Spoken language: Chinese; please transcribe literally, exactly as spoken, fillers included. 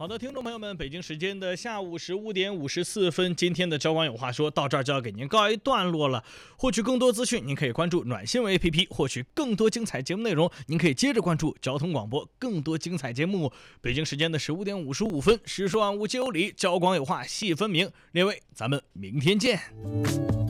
好的，听众朋友们，北京时间的下午十五点五十四分，今天的交广有话说到这儿就要给您告一段落了。获取更多资讯，您可以关注暖新闻 A P P； 获取更多精彩节目内容，您可以接着关注交通广播更多精彩节目。北京时间的十五点五十五分，实说万物皆有理，交广有话细分明。列位，咱们明天见。